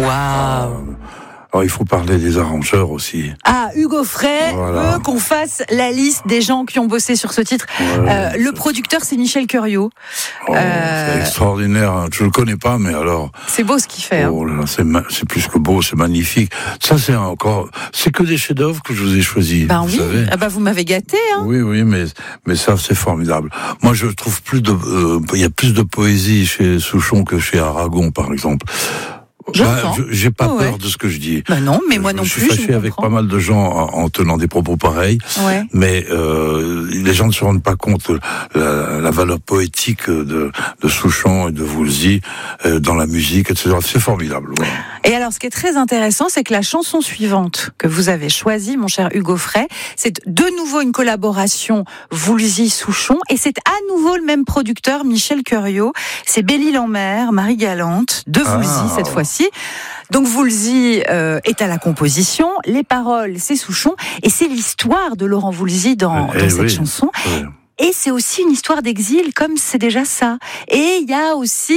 Waouh. Alors, il faut parler des arrangeurs aussi. Ah, Hugo Frey veut qu'on fasse la liste des gens qui ont bossé sur ce titre. Le producteur, c'est Michel Curiot. C'est extraordinaire. Hein. Je le connais pas, mais alors. C'est beau ce qu'il fait. Oh là là, c'est plus que beau, c'est magnifique. Ça, c'est que des chefs-d'œuvre que je vous ai choisis. Ben vous oui. savez. Ah ben vous m'avez gâté. Hein. Oui, mais ça, c'est formidable. Moi, je trouve il y a plus de poésie chez Souchon que chez Aragon, par exemple. J'ai pas peur de ce que je dis. Bah non, mais moi non plus. Je suis fâché avec pas mal de gens en tenant des propos pareils. Ouais. Mais les gens ne se rendent pas compte la valeur poétique de Souchon et de Woolsey dans la musique, etc. C'est formidable. Ouais. Et alors, ce qui est très intéressant, c'est que la chanson suivante que vous avez choisie, mon cher Hugo Frey, c'est de nouveau une collaboration Woolsey-Souchon, et c'est à nouveau le même producteur, Michel Curiot. C'est Belle-Île-en-Mer, Marie Galante, de Woolsey cette fois-ci. Donc Woolsey est à la composition, les paroles c'est Souchon, et c'est l'histoire de Laurent Woolsey dans cette chanson. Oui. Et c'est aussi une histoire d'exil, comme c'est déjà ça. Et il y a aussi,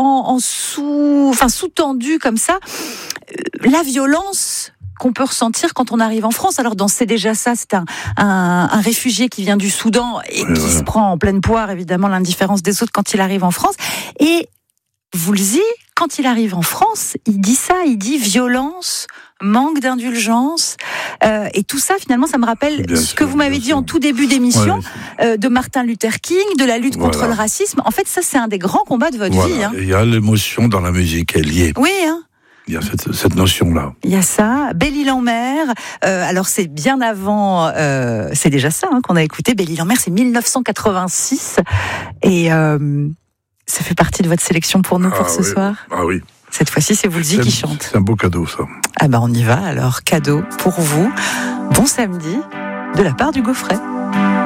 sous-tendu comme ça, la violence qu'on peut ressentir quand on arrive en France. Alors dans C'est déjà ça, c'est un réfugié qui vient du Soudan et qui se prend en pleine poire, évidemment, l'indifférence des autres quand il arrive en France. Et Woolsey, quand il arrive en France, il dit ça, il dit violence, manque d'indulgence, et tout ça finalement ça me rappelle que vous m'avez dit en tout début d'émission, de Martin Luther King, de la lutte contre le racisme. En fait ça c'est un des grands combats de votre vie. Hein. Il y a l'émotion dans la musique, elle y est. Oui, hein. Il y a cette notion-là. Il y a ça, Belle-Île-en-Mer. Alors c'est bien avant, c'est déjà ça qu'on a écouté. Belle-Île-en-Mer, c'est 1986, et ça fait partie de votre sélection pour nous ce soir. Ah oui. Cette fois-ci, c'est Woolsey qui chante. C'est un beau cadeau, ça. Ah ben on y va alors, cadeau pour vous. Bon samedi de la part d'Hugo Frey.